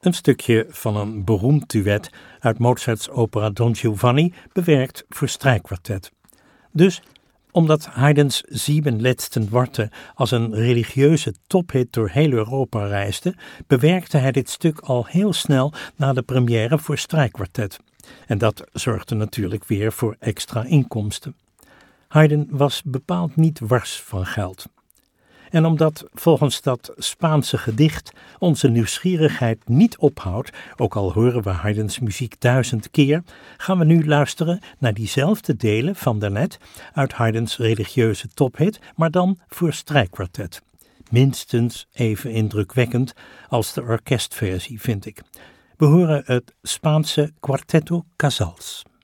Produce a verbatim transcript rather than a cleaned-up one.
Een stukje van een beroemd duet uit Mozarts opera Don Giovanni, bewerkt voor strijkkwartet. Dus, omdat Haydns Sieben letzten Worte als een religieuze tophit door heel Europa reisde, bewerkte hij dit stuk al heel snel na de première voor strijkkwartet. En dat zorgde natuurlijk weer voor extra inkomsten. Haydn was bepaald niet wars van geld. En omdat volgens dat Spaanse gedicht onze nieuwsgierigheid niet ophoudt, ook al horen we Haydns muziek duizend keer, gaan we nu luisteren naar diezelfde delen van daarnet uit Haydns religieuze tophit, maar dan voor strijkkwartet. Minstens even indrukwekkend als de orkestversie, vind ik. We horen het Spaanse Quarteto Casals.